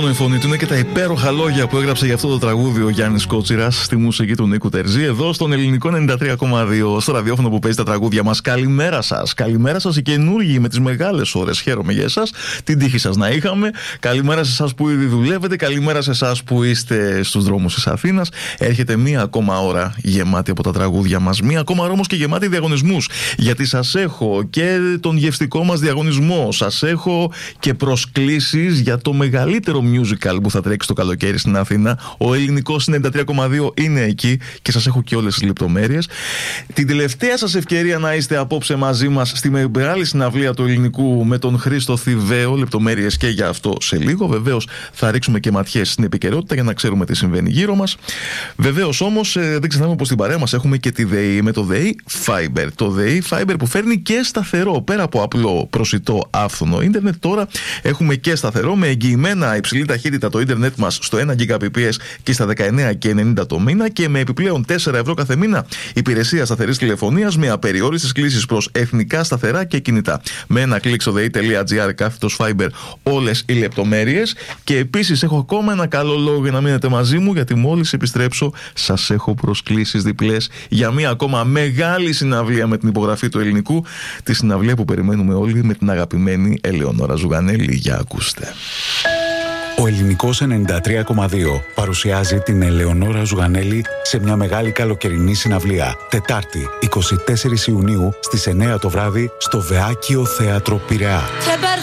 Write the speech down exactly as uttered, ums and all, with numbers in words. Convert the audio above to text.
η φωνή του, είναι και τα υπέροχα λόγια που έγραψε για αυτό το τραγούδι ο Γιάννης Κότσιρας στη μουσική του Νίκου Τερζή, εδώ στον Ελληνικό ενενήντα τρία κόμμα δύο, στο ραδιόφωνο που παίζει τα τραγούδια μας. Καλημέρα σας. Καλημέρα σας οι καινούργοι με τις μεγάλες ώρες. Χαίρομαι για εσάς. Την τύχη σας να είχαμε. Καλημέρα σε εσάς που ήδη δουλεύετε. Καλημέρα σε εσάς που είστε στους δρόμους της Αθήνας. Έρχεται μία ακόμα ώρα γεμάτη από τα τραγούδια μας. Μία ακόμα ώρα όμως και γεμάτη διαγωνισμούς. Γιατί σας έχω και τον γευστικό μας διαγωνισμό. Σας έχω και προσκλήσεις για το μεγαλύτερο musical που θα τρέξει το καλοκαίρι στην Αθήνα. Ο Ελληνικός ενενήντα τρία κόμμα δύο είναι εκεί και σας έχω και όλες τις λεπτομέρειες. Την τελευταία σας ευκαιρία να είστε απόψε μαζί μας στη μεγάλη συναυλία του Ελληνικού με τον Χρήστο Θηβαίο. Λεπτομέρειες και για αυτό σε λίγο. Βεβαίως θα ρίξουμε και ματιές στην επικαιρότητα για να ξέρουμε τι συμβαίνει γύρω μας. Βεβαίως όμως ε, δεν ξεχνάμε πως στην παρέα μας έχουμε και τη ΔΕΗ με το ΔΕΗ Fiber. Το ΔΕΗ Fiber που φέρνει και σταθερό, πέρα από απλό προσιτό άφθονο ίντερνετ, τώρα έχουμε και σταθερό με εγγυημένα υψηλή ταχύτητα το ίντερνετ μας στο ένα Gbps και στα δεκαεννέα και ενενήντα το μήνα και με επιπλέον τέσσερα ευρώ κάθε μήνα υπηρεσία σταθερής τηλεφωνίας με απεριόριστες κλήσεις προς εθνικά σταθερά και κινητά. Με ένα κλικ στο dei.gr κάθετος Fiber όλες οι λεπτομέρειες. Και επίσης έχω ακόμα ένα καλό λόγο για να μείνετε μαζί μου, γιατί μόλις επιστρέψω σας έχω προσκλήσεις διπλές για μία ακόμα μεγάλη συναυλία με την υπογραφή του Ελληνικού. Τη συναυλία που περιμένουμε όλοι με την αγαπημένη Ελεονόρα Ζουγανέλη. Για ακούστε. Ο Ελληνικός ενενήντα τρία κόμμα δύο παρουσιάζει την Ελεονόρα Ζουγανέλη σε μια μεγάλη καλοκαιρινή συναυλία. Τετάρτη, εικοστή τέταρτη Ιουνίου στις εννέα το βράδυ στο Βεάκιο Θέατρο Πειραιά.